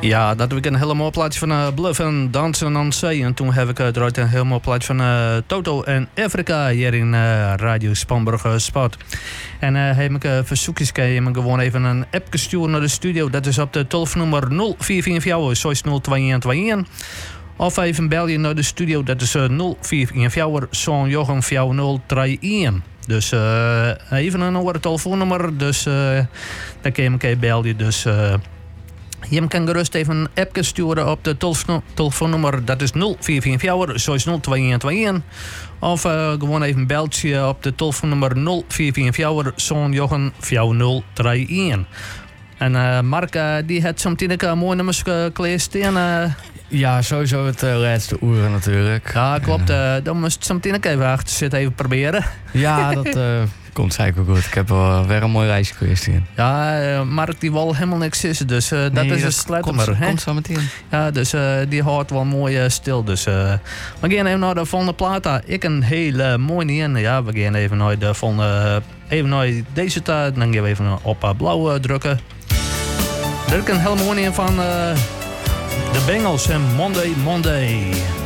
Ja, dat heb ik een hele mooi plaatje van Bluff en Dansen aan Zee. En toen heb ik eruit een heel mooi plaatje van Toto en Afrika hier in Radio Spanburg Sport. En heb ik verzoekjes gekregen, gewoon even een app gestuurd naar de studio. Dat is op de telefoonnummer 0444 60221. Of even bel je naar de studio, dat is 0444 6024031. Dus even een andere telefoonnummer, dus daar kun je elkaar bellen. Dus je kan gerust even een app sturen op de telefoonnummer, dat is 0444 60221. Of gewoon even beltje op de telefoonnummer 0444 6024031. En Mark, die had zometeen mooie nummers gelezen. Ja, sowieso het laatste uren natuurlijk. Ja, klopt. Dan moest je zometeen even achter zitten, even proberen. Ja, dat komt zeker goed. Ik heb wel weer een mooi reisje geweest hier. Ja, Mark die wil helemaal niks is, dus dat is een sluiter. Komt zo meteen. Ja, dus die houdt wel mooi stil. Dus we gaan even naar de volgende plaat. Ik een hele mooie in. Ja, we gaan even naar de volgende, even naar deze taart. Dan gaan we even op blauw drukken. Er is een hele mooie in van de Bengals en Monday.